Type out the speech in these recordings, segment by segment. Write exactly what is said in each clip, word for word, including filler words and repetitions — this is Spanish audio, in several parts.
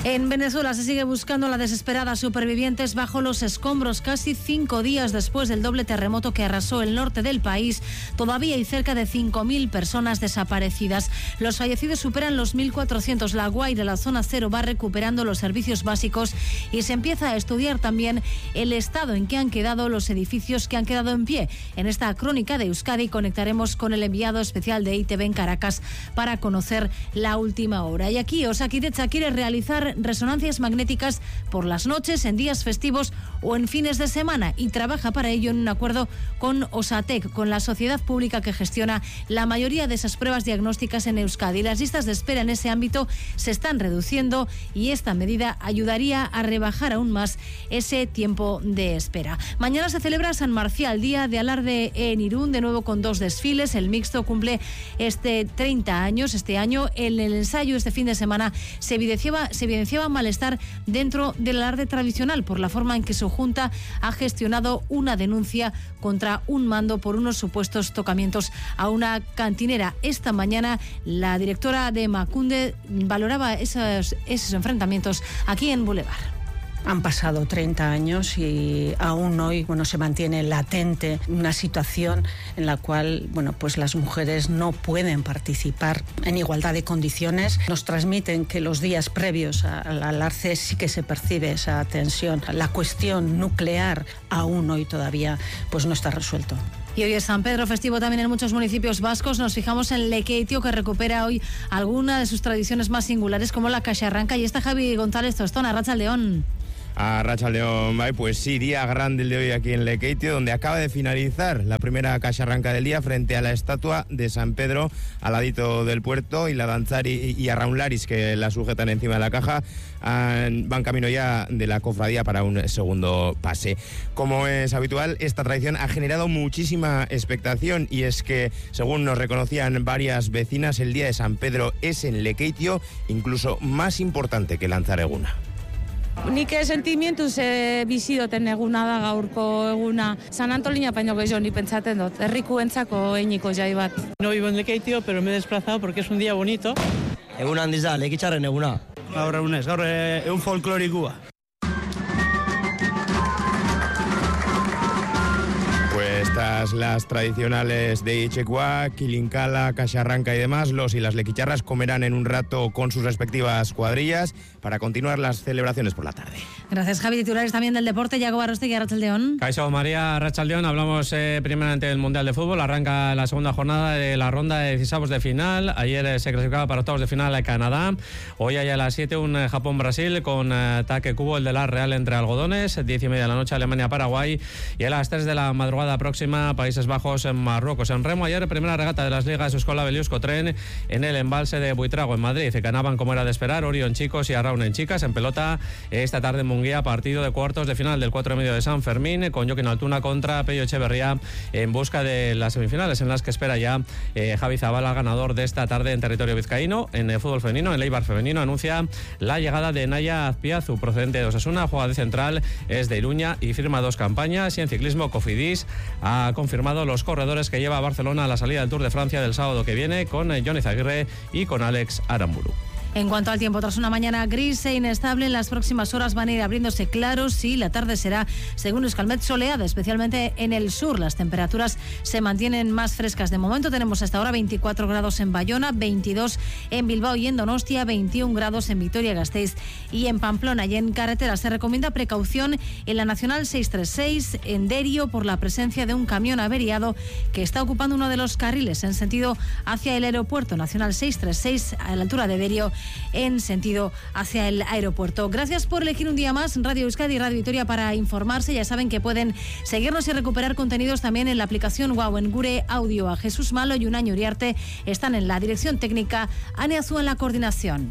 En Venezuela se sigue buscando a las desesperadas supervivientes bajo los escombros casi cinco días después del doble terremoto que arrasó el norte del país. Todavía hay cerca de cinco mil personas desaparecidas. Los fallecidos superan los mil cuatrocientos. La Guaira, la zona cero, va recuperando los servicios básicos y se empieza a estudiar también el estado en que han quedado los edificios que han quedado en pie. En esta crónica de Euskadi conectaremos con el enviado especial de I T V en Caracas para conocer la última hora. Y aquí Osakidetza quiere realizar resonancias magnéticas por las noches, en días festivos o en fines de semana, y trabaja para ello en un acuerdo con Osatec, con la sociedad pública que gestiona la mayoría de esas pruebas diagnósticas en Euskadi. Las listas de espera en ese ámbito se están reduciendo y esta medida ayudaría a rebajar aún más ese tiempo de espera. Mañana se celebra San Marcial, día de alarde en Irún, de nuevo con dos desfiles. El mixto cumple este treinta años este año. En el ensayo este fin de semana se evidenciaba, se evidenciaba malestar dentro del alarde tradicional por la forma en que su junta ha gestionado una denuncia contra un mando por unos supuestos tocamientos a una cantinera. Esta mañana la directora de Emakunde valoraba esos, esos enfrentamientos aquí en Boulevard. Han pasado treinta años y aún hoy, bueno, se mantiene latente una situación en la cual, bueno, pues las mujeres no pueden participar en igualdad de condiciones. Nos transmiten que los días previos al alarde sí que se percibe esa tensión. La cuestión nuclear aún hoy todavía pues no está resuelto. Y hoy es San Pedro, festivo también en muchos municipios vascos. Nos fijamos en Lekeitio, que recupera hoy alguna de sus tradiciones más singulares, como la cacharranca. Y está Javi González Tostón, Arratsaldeon. A Arratsaldeon, pues sí, día grande el de hoy aquí en Lekeitio, donde acaba de finalizar la primera cacharranca del día frente a la estatua de San Pedro al ladito del puerto, y la danzari y arraunlaris que la sujetan encima de la caja han, van camino ya de la cofradía para un segundo pase. Como es habitual, esta tradición ha generado muchísima expectación, y es que, según nos reconocían varias vecinas, el día de San Pedro es en Lekeitio incluso más importante que Lanzareguna. Nik sentimentuz e, bizi doten eguna da gaurko eguna. San Antolina baino gehiago ni pentsaten dut. Herrikuentzako einiko jai bat. No vivo en Lekeitio, pero me he desplazado porque es un día bonito. Eguna handiz da, Lekitzarren eguna. Gaur egunez, gaur egun folklorikua. Pues estas las tradicionales de Ichekua, Kilinkala, Cacharranca y demás, los y las lequicharras comerán en un rato con sus respectivas cuadrillas para continuar las celebraciones por la tarde. Gracias, Javi. Titulares también del deporte. Yago Arostegui, Arratsaldeon. Kaixo, María, Arratsaldeon. Hablamos eh, primeramente del Mundial de Fútbol. Arranca la segunda jornada de la ronda de dieciseavos de final. Ayer eh, se clasificaba para octavos de final a Canadá. Hoy hay a las siete un eh, Japón-Brasil con eh, ataque cubo, el de la Real entre algodones. diez y media de la noche Alemania-Paraguay. Y a las tres de la madrugada próxima Países Bajos en Marruecos. En remo ayer primera regata de las ligas Euskola Beliusko Tren en el embalse de Buitrago en Madrid. Se ganaban como era de esperar Orión chicos y Arraun en chicas. En pelota esta tarde en Munguía, partido de cuartos de final del cuatro y medio de San Fermín con Joaquín Altuna contra Pello Echeverría en busca de las semifinales en las que espera ya eh, Javi Zabala, ganador de esta tarde en territorio vizcaíno. En el fútbol femenino, en Eibar femenino, anuncia la llegada de Naya Azpiazu, procedente de Osasuna, juega de central, es de Iruña y firma dos campañas. Y en ciclismo, Cofidis ha confirmado los corredores que lleva a Barcelona a la salida del Tour de Francia del sábado que viene con Johnny Zaguirre y con Alex Aramburu. En cuanto al tiempo, tras una mañana gris e inestable, en las próximas horas van a ir abriéndose claros y la tarde será, según Euskalmet, soleada, especialmente en el sur. Las temperaturas se mantienen más frescas. De momento tenemos hasta ahora veinticuatro grados en Bayona, veintidós en Bilbao y en Donostia, veintiún grados en Vitoria-Gasteiz y en Pamplona. Y en carretera se recomienda precaución en la Nacional seiscientos treinta y seis en Derio por la presencia de un camión averiado que está ocupando uno de los carriles en sentido hacia el aeropuerto. Nacional seiscientos treinta y seis a la altura de Derio en sentido hacia el aeropuerto. Gracias por elegir un día más Radio Euskadi y Radio Vitoria para informarse. Ya saben que pueden seguirnos y recuperar contenidos también en la aplicación Wow, en Gure Audio. A Jesús Malo y Unaño Uriarte están en la dirección técnica, Ane Azú en la coordinación.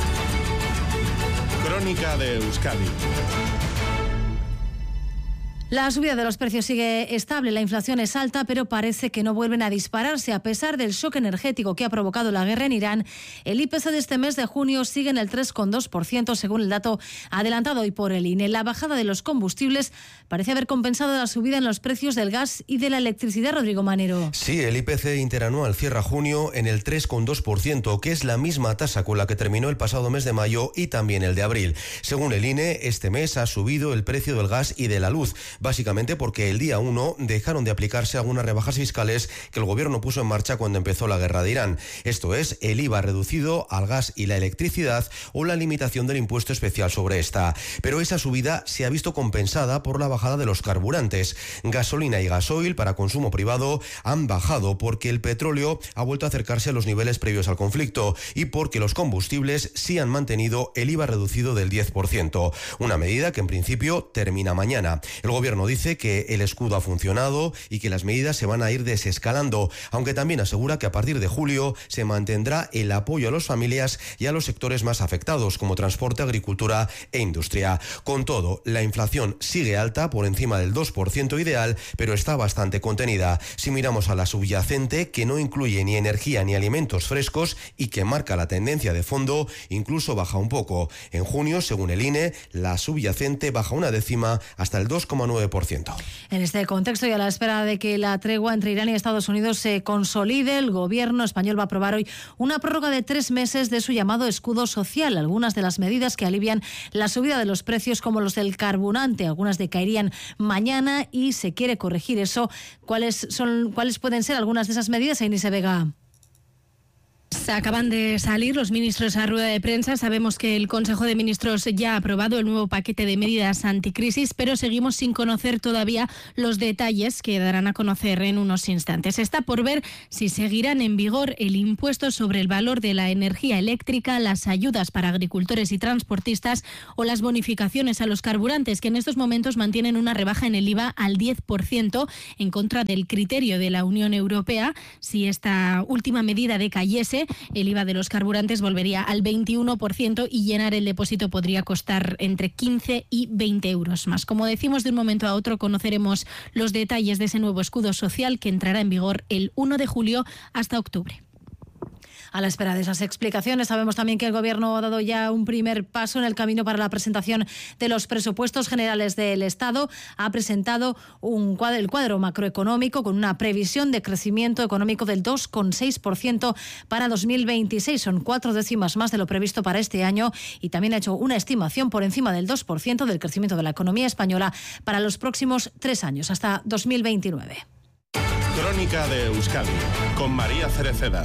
Crónica de Euskadi. La subida de los precios sigue estable, la inflación es alta, pero parece que no vuelven a dispararse. A pesar del shock energético que ha provocado la guerra en Irán, el I P C de este mes de junio sigue en el tres coma dos por ciento, según el dato adelantado hoy por el I N E. La bajada de los combustibles parece haber compensado la subida en los precios del gas y de la electricidad, Rodrigo Manero. Sí, el I P C interanual cierra junio en el tres coma dos por ciento, que es la misma tasa con la que terminó el pasado mes de mayo y también el de abril. Según el I N E, este mes ha subido el precio del gas y de la luz, básicamente porque el día uno dejaron de aplicarse algunas rebajas fiscales que el gobierno puso en marcha cuando empezó la guerra de Irán. Esto es, el I V A reducido al gas y la electricidad o la limitación del impuesto especial sobre esta. Pero esa subida se ha visto compensada por la bajada de los carburantes. Gasolina y gasoil para consumo privado han bajado porque el petróleo ha vuelto a acercarse a los niveles previos al conflicto y porque los combustibles sí han mantenido el I V A reducido del diez por ciento. Una medida que en principio termina mañana. El gobierno dice que el escudo ha funcionado y que las medidas se van a ir desescalando, aunque también asegura que a partir de julio se mantendrá el apoyo a las familias y a los sectores más afectados, como transporte, agricultura e industria. Con todo, la inflación sigue alta, por encima del dos por ciento ideal, pero está bastante contenida. Si miramos a la subyacente, que no incluye ni energía ni alimentos frescos y que marca la tendencia de fondo, incluso baja un poco. En junio, según el I N E, la subyacente baja una décima hasta el dos coma nueve por ciento. En este contexto y a la espera de que la tregua entre Irán y Estados Unidos se consolide, el gobierno español va a aprobar hoy una prórroga de tres meses de su llamado escudo social. Algunas de las medidas que alivian la subida de los precios, como los del carburante, algunas decaerían mañana y se quiere corregir eso. ¿Cuáles son, cuáles pueden ser algunas de esas medidas, Inés Vega? Acaban de salir los ministros a rueda de prensa. Sabemos que el Consejo de Ministros ya ha aprobado el nuevo paquete de medidas anticrisis, pero seguimos sin conocer todavía los detalles que darán a conocer en unos instantes. Está por ver si seguirán en vigor el impuesto sobre el valor de la energía eléctrica, las ayudas para agricultores y transportistas o las bonificaciones a los carburantes, que en estos momentos mantienen una rebaja en el I V A al diez por ciento en contra del criterio de la Unión Europea. Si esta última medida decayese, el I V A de los carburantes volvería al veintiuno por ciento y llenar el depósito podría costar entre quince y veinte euros más. Como decimos, de un momento a otro conoceremos los detalles de ese nuevo escudo social que entrará en vigor el uno de julio hasta octubre. A la espera de esas explicaciones, sabemos también que el Gobierno ha dado ya un primer paso en el camino para la presentación de los presupuestos generales del Estado. Ha presentado un cuadro, el cuadro macroeconómico con una previsión de crecimiento económico del dos coma seis por ciento para dos mil veintiséis. Son cuatro décimas más de lo previsto para este año y también ha hecho una estimación por encima del dos por ciento del crecimiento de la economía española para los próximos tres años, hasta dos mil veintinueve. Crónica de Euskadi, con María Cereceda.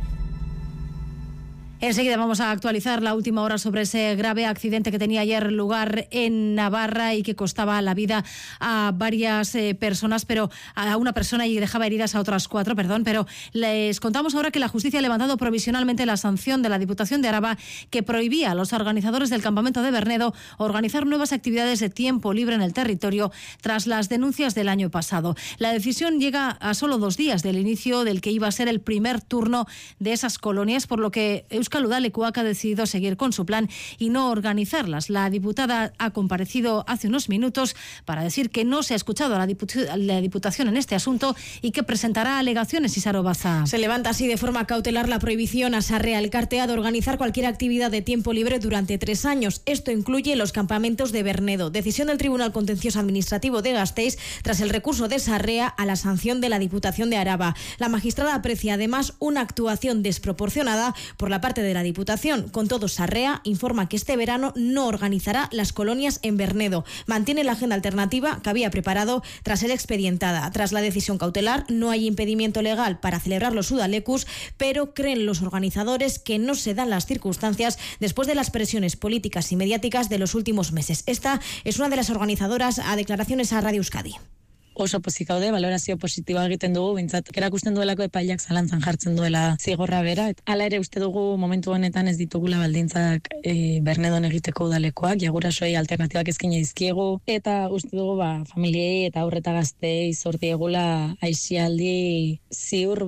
Enseguida vamos a actualizar la última hora sobre ese grave accidente que tenía ayer lugar en Navarra y que costaba la vida a varias eh, personas, pero a una persona y dejaba heridas a otras cuatro, perdón. Pero les contamos ahora que la justicia ha levantado provisionalmente la sanción de la Diputación de Araba que prohibía a los organizadores del campamento de Bernedo organizar nuevas actividades de tiempo libre en el territorio tras las denuncias del año pasado. La decisión llega a solo dos días del inicio del que iba a ser el primer turno de esas colonias, por lo que Euskal Udalekuak ha decidido seguir con su plan y no organizarlas. La diputada ha comparecido hace unos minutos para decir que no se ha escuchado a la, Diput- a la Diputación en este asunto y que presentará alegaciones. Isaro Baza. Se levanta así de forma cautelar la prohibición a Sarrea Elkartea de organizar cualquier actividad de tiempo libre durante tres años. Esto incluye los campamentos de Bernedo. Decisión del Tribunal Contencioso Administrativo de Gasteiz tras el recurso de Sarrea a la sanción de la Diputación de Araba. La magistrada aprecia además una actuación desproporcionada por la parte de la Diputación. Con todo, Sarrea informa que este verano no organizará las colonias en Bernedo. Mantiene la agenda alternativa que había preparado tras ser expedientada. Tras la decisión cautelar, no hay impedimento legal para celebrar los Udalecus, pero creen los organizadores que no se dan las circunstancias después de las presiones políticas y mediáticas de los últimos meses. Esta es una de las organizadoras a declaraciones a Radio Euskadi. Oso pozik gaude, valorazio positiboa egiten dugu, bintzat erakusten duelako epaileak zalantzan jartzen duela zigorra bera. Hala ere uste dugu momentu honetan ez ditugula baldintzak e, Bernedon egiteko udalekoak, jagurasoei alternatibak eskaini dizkiegu, eta uste dugu ba, familiei eta aurreta gazteei zor diegula aisialdi ziur bat.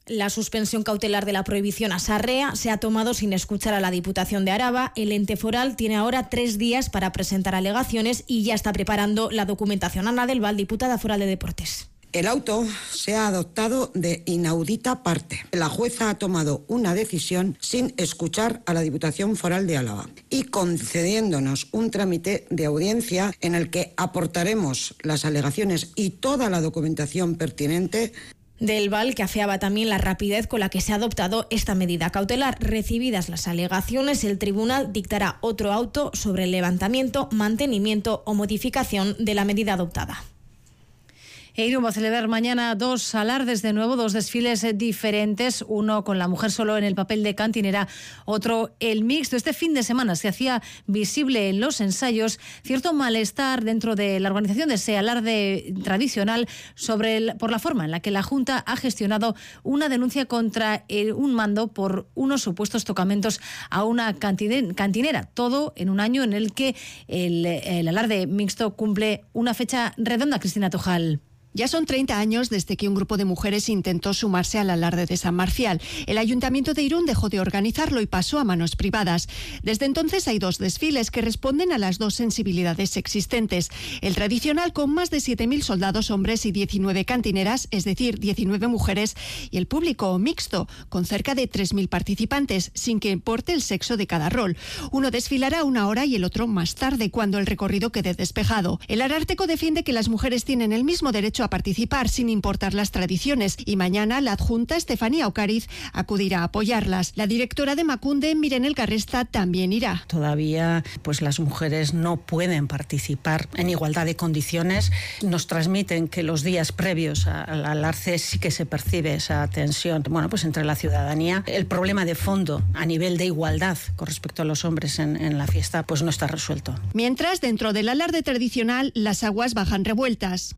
La suspensión cautelar de la prohibición a Sarrea se ha tomado sin escuchar a la Diputación de Araba. El ente foral tiene ahora tres días para presentar alegaciones y ya está preparando la documentación. Ana del Val, diputada foral de Deportes. El auto se ha adoptado de inaudita parte. La jueza ha tomado una decisión sin escuchar a la Diputación Foral de Álava y concediéndonos un trámite de audiencia en el que aportaremos las alegaciones y toda la documentación pertinente. Del Val, que afeaba también la rapidez con la que se ha adoptado esta medida cautelar. Recibidas las alegaciones, el tribunal dictará otro auto sobre el levantamiento, mantenimiento o modificación de la medida adoptada. E Irún va a celebrar mañana dos alardes de nuevo, dos desfiles diferentes, uno con la mujer solo en el papel de cantinera, otro el mixto. Este fin de semana se hacía visible en los ensayos cierto malestar dentro de la organización de ese alarde tradicional sobre el, por la forma en la que la Junta ha gestionado una denuncia contra el, un mando por unos supuestos tocamientos a una cantinera. Todo en un año en el que el, el alarde mixto cumple una fecha redonda. Cristina Tojal. Ya son treinta años desde que un grupo de mujeres intentó sumarse al alarde de San Marcial. El Ayuntamiento de Irún dejó de organizarlo y pasó a manos privadas. Desde entonces hay dos desfiles que responden a las dos sensibilidades existentes. El tradicional con más de siete mil soldados hombres y diecinueve cantineras, es decir, diecinueve mujeres, y el público mixto, con cerca de tres mil participantes, sin que importe el sexo de cada rol. Uno desfilará una hora y el otro más tarde, cuando el recorrido quede despejado. El Ararteko defiende que las mujeres tienen el mismo derecho a participar sin importar las tradiciones y mañana la adjunta Estefanía Ocariz acudirá a apoyarlas. La directora de Macunde, Miren Elkarresta, también irá. Todavía pues las mujeres no pueden participar en igualdad de condiciones. Nos transmiten que los días previos al alarde sí que se percibe esa tensión, bueno, pues entre la ciudadanía. El problema de fondo a nivel de igualdad con respecto a los hombres en, en la fiesta pues no está resuelto. Mientras, dentro del alarde tradicional, las aguas bajan revueltas.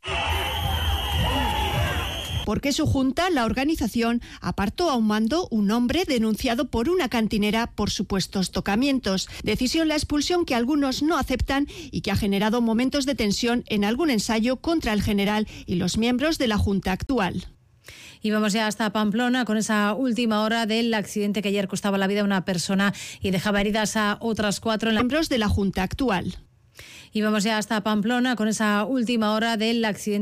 Porque su junta, la organización, apartó a un mando un hombre denunciado por una cantinera por supuestos tocamientos. Decisión la expulsión que algunos no aceptan y que ha generado momentos de tensión en algún ensayo contra el general y los miembros de la junta actual. Y vamos ya hasta Pamplona con esa última hora del accidente que ayer costaba la vida a una persona y dejaba heridas a otras cuatro en la... miembros de la junta actual. Y vamos ya hasta Pamplona con esa última hora del accidente